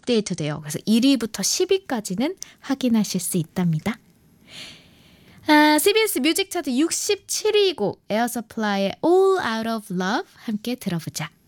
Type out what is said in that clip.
업데이트 돼요. 그래서 1위부터 10위까지는 확인하실 수 있답니다. CBS 뮤직 차트 67위 곡 에어 서플라이의 All Out of Love 함께 들어보자.